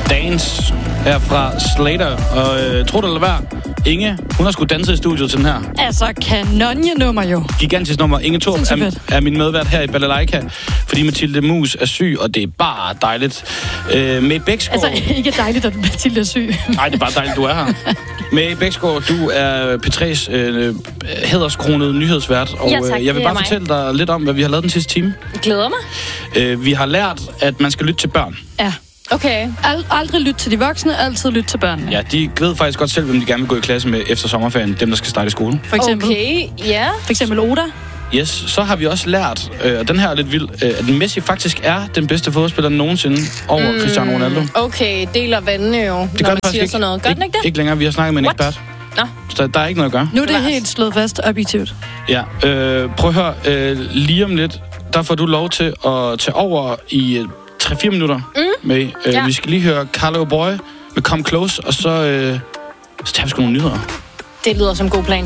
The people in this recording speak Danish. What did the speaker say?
Dance her fra Slater. Og tro det eller hvad, Inge, hun har sgu danset i studiet til den her. Altså, kanonjenummer jo. Gigantisk nummer. Inge Torp er min medvært her i Balalaika, fordi Mathilde Mus er syg, og det er bare dejligt. Med Bæksgaard... Altså, ikke dejligt, at Mathilde er syg. Nej, det er bare dejligt, du er her. Med Bæksgaard, du er P3's hæderskronede nyhedsvært, og ja, tak, jeg vil bare fortælle dig lidt om, hvad vi har lavet den sidste time. Glæder mig. Vi har lært, at man skal lytte til børn. Ja. Okay. Aldrig lytte til de voksne, altid lytte til børnene. Ja, de ved faktisk godt selv, hvem de gerne vil gå i klasse med efter sommerferien, dem, der skal starte i skolen. For eksempel. Okay, ja. For eksempel Oda. Yes, så har vi også lært, og den her er lidt vild, at Messi faktisk er den bedste fodboldspiller nogensinde over Cristiano Ronaldo. Okay, deler vandene jo, det når man siger sådan noget. Gør den ikke det? Ikke længere, vi har snakket med en ekspert. Nå. Så der er ikke noget at gøre. Nu er det helt slået fast objektivt. Ja, prøv at høre, lige om lidt, der får du lov til at tage over i 3-4 minutter med. Vi skal lige høre Carlo Boy med Come Close, og så tager vi sgu nogle nyheder. Det lyder som en god plan.